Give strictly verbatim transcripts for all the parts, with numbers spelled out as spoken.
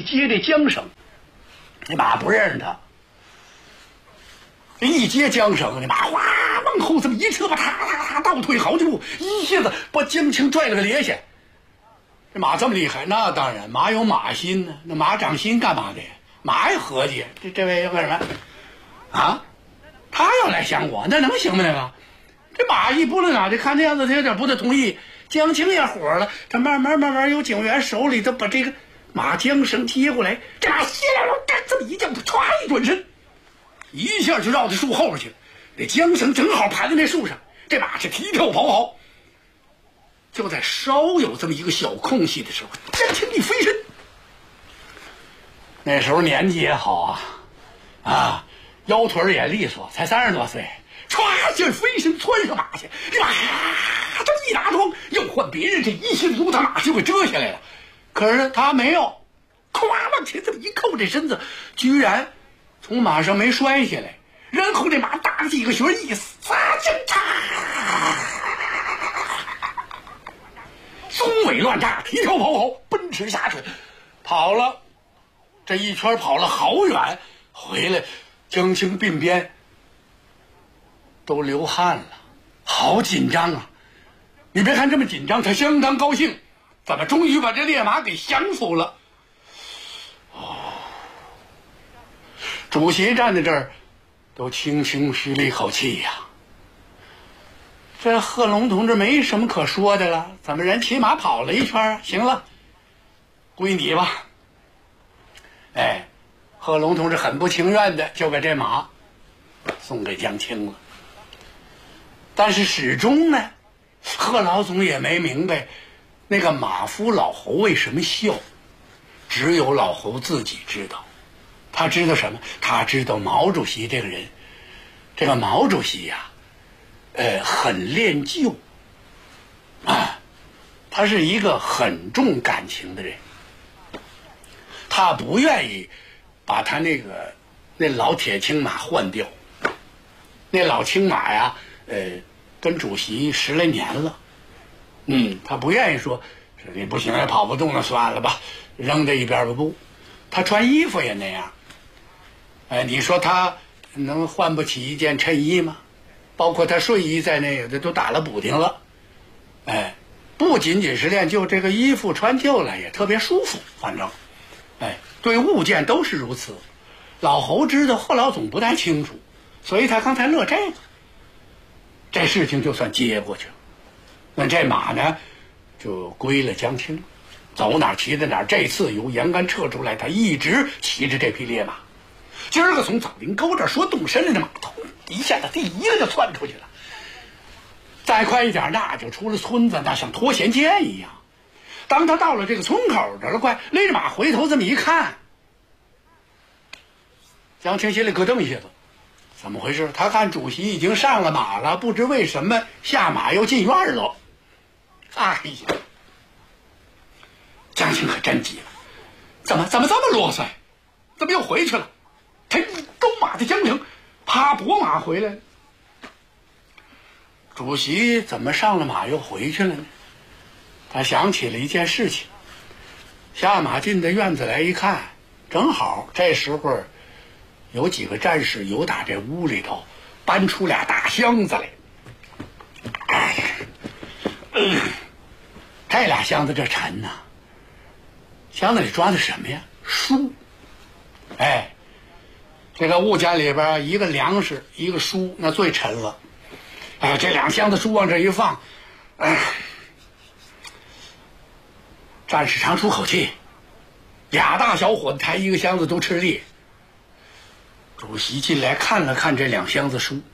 接这缰绳，那马不认识他。这一接缰绳，那马哗往后这么一撤吧，踏踏踏倒退好几步，一下子把江青拽了个趔趄。这马这么厉害，那当然马有马心呢。那马长心干嘛的呀？马也合计，这这位要干什么啊？他要来想我，那能行吗？那个这马一拨了脑袋，看这样子他有点不太同意。江青也火了，他慢慢慢慢由警员手里头把这个马缰绳接过来，这马稀溜溜干这么一叫，他歘一转身，一下就绕到树后边去了。这缰绳正好盘在那树上，这马是踢跳跑跑。就在稍有这么一个小空隙的时候，江青一飞身，那时候年纪也好啊，啊，腰腿也利索，才三十多岁，歘就飞身窜上马去，这马这么一打桩，要换别人这一下子他马就给遮下来了，可是他没有，咵往前这么一扣，这身子居然从马上没摔下来，然后这马打了几个旋一撒就嚓，松尾乱炸，踢跳跑跑，奔驰下去，跑了这一圈跑了好远，回来江青鬓边都流汗了，好紧张啊！你别看这么紧张，他相当高兴，怎么终于把这烈马给降服了？哦，主席站在这儿，都轻轻吁了一口气呀。这贺龙同志没什么可说的了，怎么人骑马跑了一圈？行了，归你吧。哎，贺龙同志很不情愿的就把这马送给江青了。但是始终呢，贺老总也没明白那个马夫老侯为什么笑，只有老侯自己知道。他知道什么？他知道毛主席这个人，这个毛主席呀、啊，呃，很恋旧啊，他是一个很重感情的人，他不愿意把他那个那老铁青马换掉。那老青马呀，呃，跟主席十来年了，嗯，他不愿意说，说你不行，跑不动了，算了吧，扔在一边吧。不，他穿衣服也那样。哎，你说他能换不起一件衬衣吗？包括他睡衣在内的都打了补丁了。哎，不仅仅是练旧，这个衣服穿旧了也特别舒服，反正，哎，对物件都是如此。老侯知道贺老总不太清楚，所以他刚才乐这个，这事情就算接过去了。那这马呢，就归了江青，走哪儿骑在哪儿。这次由杨干撤出来，他一直骑着这匹烈马。今儿个从枣林沟这儿说动身了，这马头一下子第一个就窜出去了。再快一点，那就出了村子，那像脱弦箭一样。当他到了这个村口这了，快勒着马回头这么一看，江青心里咯噔一下子，怎么回事？他看主席已经上了马了，不知为什么下马又进院了。哎呀，江青可真急了，怎么怎么这么啰嗦？怎么又回去了？他一勾马的缰绳，啪拨马回来了。主席怎么上了马又回去了呢？他想起了一件事情，下马进到院子来一看，正好这时候有几个战士由打这屋里头搬出俩大箱子来。哎，嗯，这俩箱子这沉呐、啊，箱子里装的什么呀？书。哎，这个物件里边一个粮食，一个书，那最沉了。哎，这两箱子书往这一放，哎，战士长出口气，俩大小伙子抬一个箱子都吃力。主席进来看了看这两箱子书，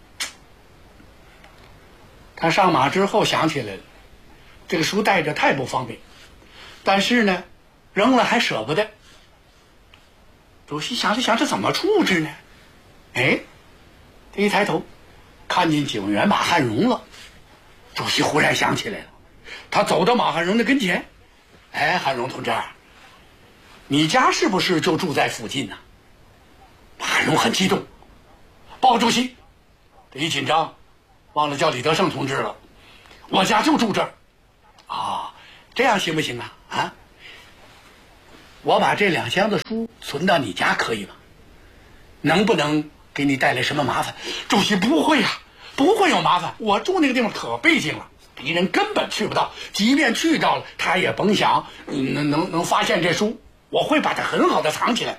他上马之后想起来了，这个书带着太不方便，但是呢，扔了还舍不得。主席想着想着怎么处置呢？哎，他一抬头，看见警员马汉荣了。主席忽然想起来了，他走到马汉荣的跟前，哎，汉荣同志，你家是不是就住在附近呢？马汉荣很激动，报主席，这一紧张，忘了叫李德胜同志了，我家就住这儿。啊，这样行不行啊？啊， 我把这两箱子书存到你家可以吗？能不能给你带来什么麻烦？主席不会呀、啊，不会有麻烦。我住那个地方可背景了，敌人根本去不到，即便去到了，他也甭想能能能发现这书。我会把它很好的藏起来。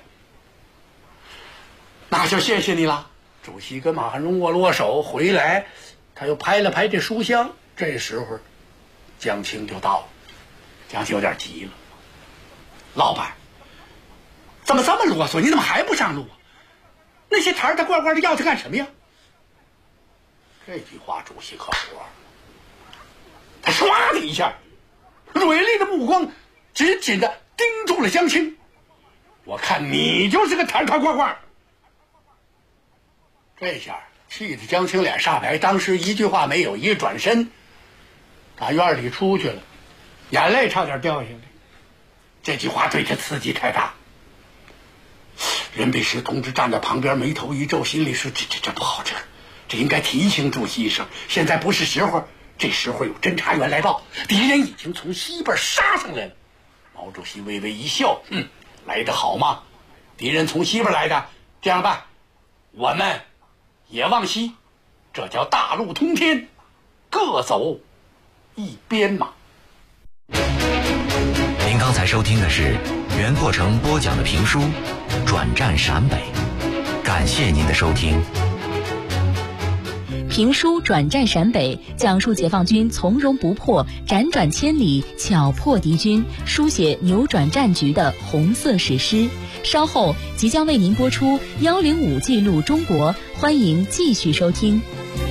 那就谢谢你了。主席跟马汉荣握了握手，回来他又拍了拍这书箱。这时候江青就到了，江青有点急了。老板，怎么这么啰嗦？你怎么还不上路啊？那些坛坛罐罐的要它干什么呀？这句话主席可说了，他唰的一下，锐利的目光紧紧的盯住了江青。我看你就是个坛坛罐罐。这下气得江青脸煞白，当时一句话没有，一转身打院里出去了，眼泪差点掉下来。这句话对他刺激太大。任弼时同志站在旁边，眉头一皱，心里说：“这这这不好，这这应该提醒主席一声。现在不是时候，这时候有侦察员来报，敌人已经从西边杀上来了。”毛主席微微一笑：“嗯，来得好嘛！敌人从西边来的，这样办，我们也往西，这叫大路通天，各走一边嘛。” 您刚才收听的是袁阔成播讲的评书《转战陕北》，感谢您的收听。 评书《转战陕北》讲述解放军从容不迫、辗转千里、巧破敌军，书写扭转战局的红色史诗。稍后即将为您播出幺零五记录中国，欢迎继续收听。